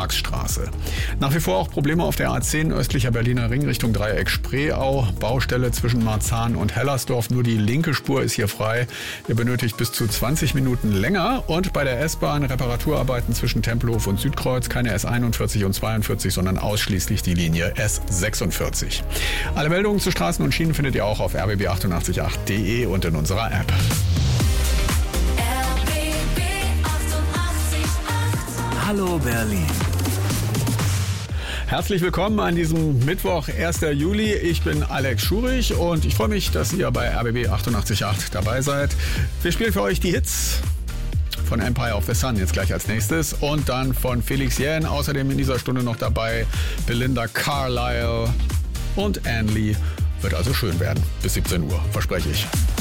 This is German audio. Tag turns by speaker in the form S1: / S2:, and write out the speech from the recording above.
S1: Karl-Marx-Straße. Nach wie vor auch Probleme auf der A10 östlicher Berliner Ring Richtung Dreieck Spreeau. Baustelle zwischen Marzahn und Hellersdorf. Nur die linke Spur ist hier frei. Ihr benötigt bis zu 20 Minuten länger. Und bei der S-Bahn Reparaturarbeiten zwischen Tempelhof und Südkreuz. Keine S41 und 42, sondern ausschließlich die Linie S46. Alle Meldungen zu Straßen und Schienen findet ihr auch auf rbb888.de und in unserer App.
S2: Hallo Berlin.
S1: Herzlich willkommen an diesem Mittwoch, 1. Juli. Ich bin Alex Schurich und ich freue mich, dass ihr bei RBB 88.8 dabei seid. Wir spielen für euch die Hits von Empire of the Sun jetzt gleich als nächstes und dann von Felix Jähn. Außerdem in dieser Stunde noch dabei Belinda Carlisle und Anne Lee. Wird also schön werden. Bis 17 Uhr, verspreche ich.